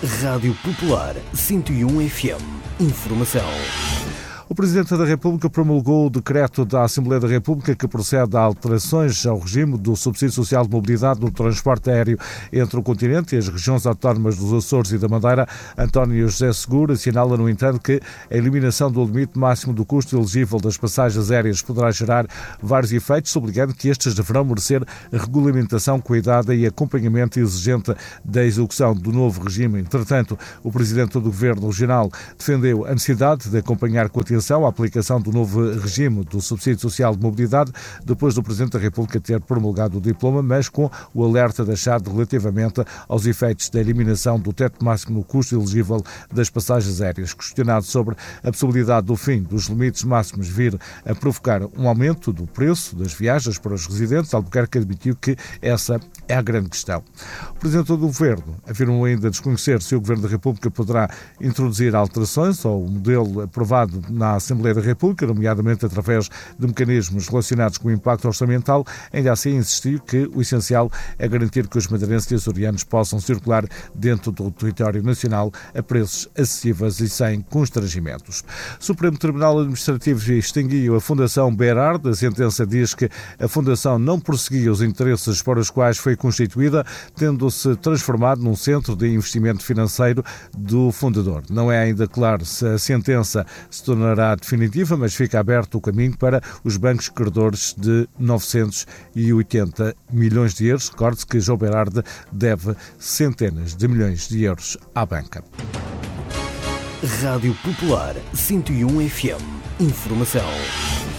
Rádio Popular 101 FM. Informação. O Presidente da República promulgou o decreto da Assembleia da República que procede a alterações ao regime do subsídio social de mobilidade no transporte aéreo entre o continente e as regiões autónomas dos Açores e da Madeira. António José Seguro assinala, no entanto, que a eliminação do limite máximo do custo elegível das passagens aéreas poderá gerar vários efeitos, sublinhando que estes deverão merecer regulamentação cuidada e acompanhamento exigente da execução do novo regime. Entretanto, o Presidente do Governo Regional defendeu a necessidade de acompanhar com atenção a aplicação do novo regime do subsídio social de mobilidade, depois do Presidente da República ter promulgado o diploma, mas com o alerta deixado relativamente aos efeitos da eliminação do teto máximo no custo elegível das passagens aéreas. Questionado sobre a possibilidade do fim dos limites máximos vir a provocar um aumento do preço das viagens para os residentes, Albuquerque admitiu que essa é a grande questão. O Presidente do Governo afirmou ainda desconhecer se o Governo da República poderá introduzir alterações ao modelo aprovado na Assembleia da República, nomeadamente através de mecanismos relacionados com o impacto orçamental. Ainda assim insistiu que o essencial é garantir que os madeirenses e açorianos possam circular dentro do território nacional a preços acessíveis e sem constrangimentos. O Supremo Tribunal Administrativo extinguiu a Fundação Berard. A sentença diz que a Fundação não prosseguia os interesses para os quais foi constituída, tendo-se transformado num centro de investimento financeiro do fundador. Não é ainda claro se a sentença se tornará definitiva, mas fica aberto o caminho para os bancos credores de 980 milhões de euros. Recorde-se que João Berardi deve centenas de milhões de euros à banca. Rádio Popular 101 FM. Informação.